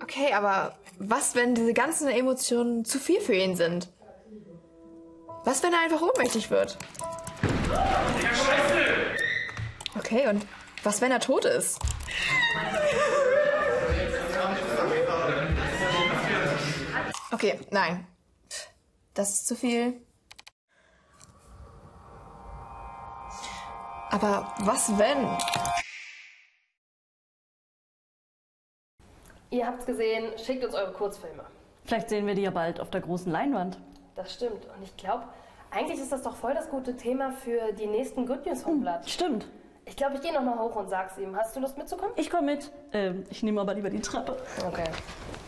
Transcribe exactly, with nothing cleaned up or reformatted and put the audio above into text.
Okay, aber was, wenn diese ganzen Emotionen zu viel für ihn sind? Was, wenn er einfach ohnmächtig wird? Okay, und was, wenn er tot ist? Okay, nein. Das ist zu viel. Aber was, wenn? Ihr habt's gesehen, schickt uns eure Kurzfilme. Vielleicht sehen wir die ja bald auf der großen Leinwand. Das stimmt. Und ich glaube, eigentlich ist das doch voll das gute Thema für die nächsten Good News vom Blatt. Hm, stimmt. Ich glaube, ich gehe noch mal hoch und sag's ihm. Hast du Lust mitzukommen? Ich komme mit. Ähm, ich nehme aber lieber die Treppe. Okay.